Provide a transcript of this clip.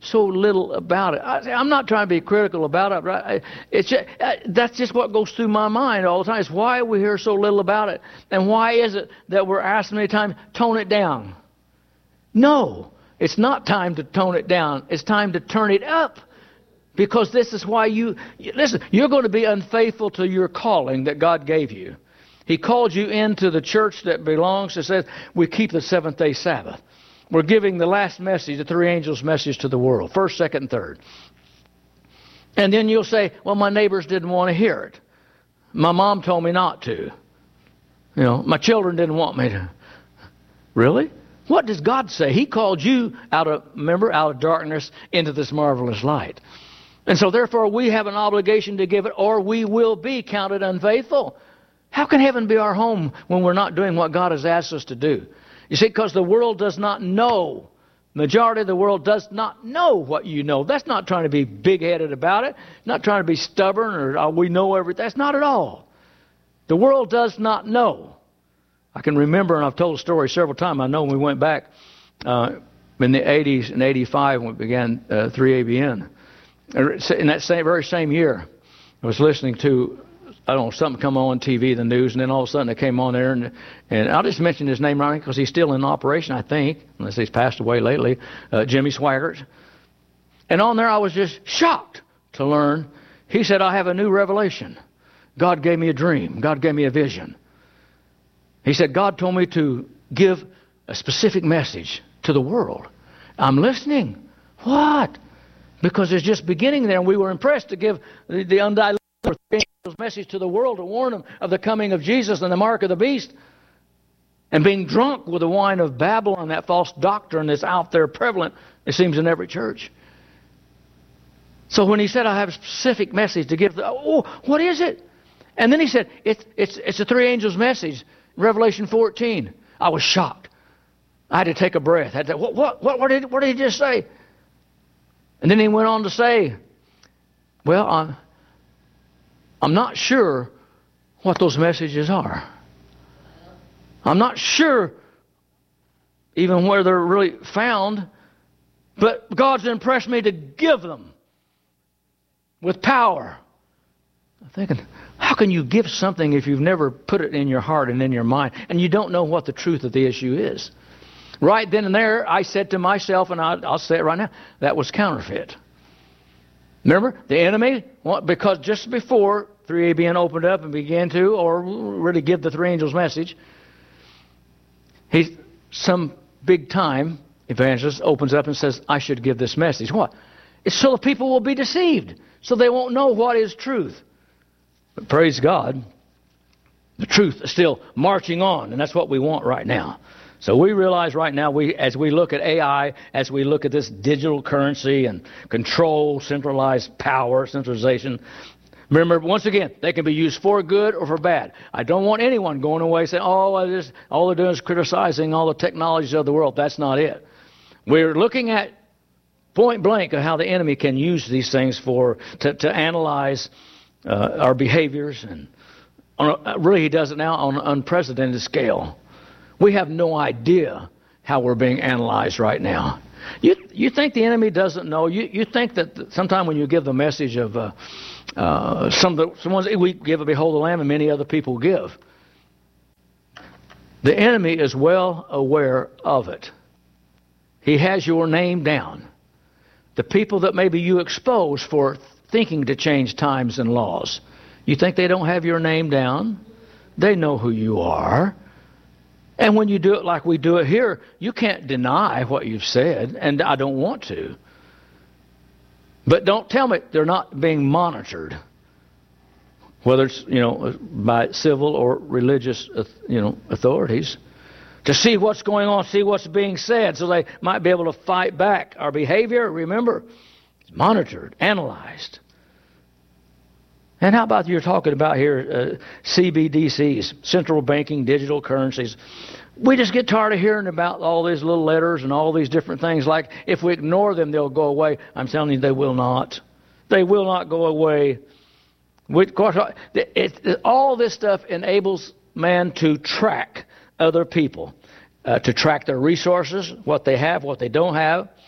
so little about it? I'm not trying to be critical about it. Right? That's just what goes through my mind all the time. It's why we hear so little about it. And why is it that we're asked many times, tone it down? No, it's not time to tone it down. It's time to turn it up. Because this is why listen, you're going to be unfaithful to your calling that God gave you. He called you into the church that belongs to, says, we keep the seventh-day Sabbath. We're giving the last message, the three angels' message to the world, first, second, and third. And then you'll say, well, my neighbors didn't want to hear it. My mom told me not to. My children didn't want me to. Really? What does God say? He called you out of darkness into this marvelous light. And so therefore we have an obligation to give it, or we will be counted unfaithful. How can heaven be our home when we're not doing what God has asked us to do? You see, because the world does not know. Majority of the world does not know what you know. That's not trying to be big-headed about it. Not trying to be stubborn or we know everything. That's not at all. The world does not know. I can remember, and I've told the story several times. I know when we went back in the 80s and 85 when we began 3ABN. In that very same year, I was listening to, I don't know, something come on TV, the news, and then all of a sudden it came on there, and I'll just mention his name right because he's still in operation, I think, unless he's passed away lately, Jimmy Swaggart. And on there I was just shocked to learn. He said, I have a new revelation. God gave me a dream. God gave me a vision. He said, God told me to give a specific message to the world. I'm listening. What? Because it's just beginning there, and we were impressed to give the undiluted message to the world to warn them of the coming of Jesus and the mark of the beast. And being drunk with the wine of Babylon, that false doctrine that's out there prevalent, it seems, in every church. So when he said, I have a specific message to give, what is it? And then he said, it's a three angels' message, Revelation 14. I was shocked. I had to take a breath. I had to, what did he just say? And then he went on to say, well, I'm not sure what those messages are. I'm not sure even where they're really found, but God's impressed me to give them with power. I'm thinking, how can you give something if you've never put it in your heart and in your mind, and you don't know what the truth of the issue is? Right then and there, I said to myself, and I'll say it right now, that was counterfeit. Remember, the enemy, because just before 3ABN opened up and began to, or really give the three angels message, some big-time evangelist opens up and says, I should give this message. What? It's so the people will be deceived, so they won't know what is truth. But praise God, the truth is still marching on, and that's what we want right now. So we realize right now, as we look at AI, as we look at this digital currency and control, centralized power, centralization, remember, once again, they can be used for good or for bad. I don't want anyone going away saying, all they're doing is criticizing all the technologies of the world. That's not it. We're looking at point blank of how the enemy can use these things to analyze our behaviors. And really, he does it now on an unprecedented scale. We have no idea how we're being analyzed right now. You think the enemy doesn't know? You think that sometime when you give the message of some ones we give, Behold the Lamb, and many other people give, the enemy is well aware of it. He has your name down. The people that maybe you expose for thinking to change times and laws, you think they don't have your name down? They know who you are. And when you do it like we do it here, you can't deny what you've said, and I don't want to. But don't tell me they're not being monitored, whether it's, by civil or religious, authorities, to see what's going on, see what's being said, so they might be able to fight back. Our behavior, remember, is monitored, analyzed. And how about you're talking about here CBDCs, central banking, digital currencies. We just get tired of hearing about all these little letters and all these different things. Like if we ignore them, they'll go away. I'm telling you, they will not. They will not go away. Of course, all this stuff enables man to track other people, to track their resources, what they have, what they don't have.